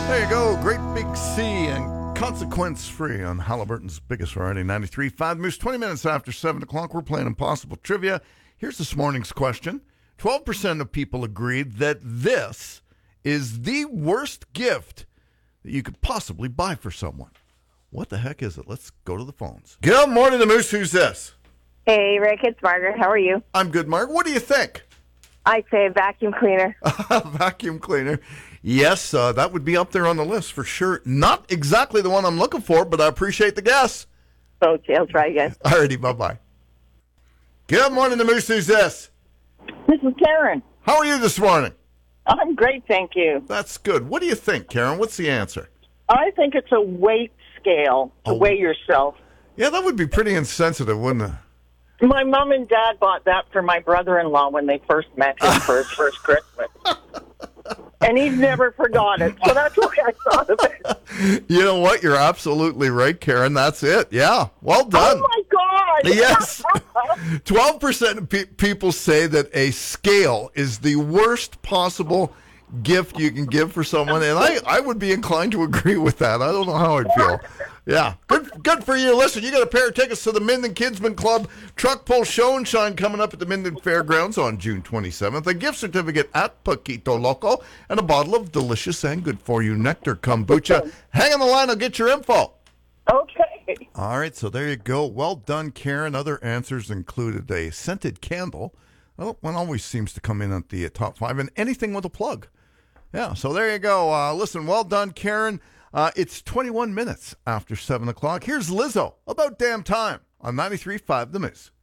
There you go. Great Big C and Consequence Free on Halliburton's biggest variety, 93.5 Moose. 20 minutes after 7 o'clock, we're playing Impossible Trivia. Here's this morning's question. 12% of people agreed that this is the worst gift that you could possibly buy for someone. What the heck is it? Let's go to the phones. Good morning, the Moose. Who's this? Hey, Rick, it's Margaret. How are you? I'm good, Mark. What do you think? I'd say a vacuum cleaner. Vacuum cleaner. Yes, that would be up there on the list for sure. Not exactly the one I'm looking for, but I appreciate the guess. Okay, I'll try again. Alrighty, bye-bye. Good morning, the Moose. Who's this? This is Karen. How are you this morning? I'm great, thank you. That's good. What do you think, Karen? What's the answer? I think it's a weight scale to weigh yourself. Yeah, that would be pretty insensitive, wouldn't it? My mom and dad bought that for my brother-in-law when they first met him for his first Christmas. And he's never forgot it, so that's why I thought of it. You know what? You're absolutely right, Karen. That's it. Yeah. Well done. Oh, my God! Yes. 12% of people say that a scale is the worst possible gift you can give for someone, and I would be inclined to agree with that. I don't know how I'd feel. Yeah. Good for you. Listen, you got a pair of tickets to the Minden Kinsman Club Truck Pull Show and Shine coming up at the Minden Fairgrounds on June 27th. A gift certificate at Paquito Loco and a bottle of delicious and good-for-you nectar kombucha. Hang on the line. I'll get your info. Okay. All right, so there you go. Well done, Karen. Other answers included a scented candle. Well, one always seems to come in at the top 5, and anything with a plug. Yeah, so there you go. Listen, well done, Karen. It's 21 minutes after 7 o'clock. Here's Lizzo, About Damn Time, on 93.5 The Moose.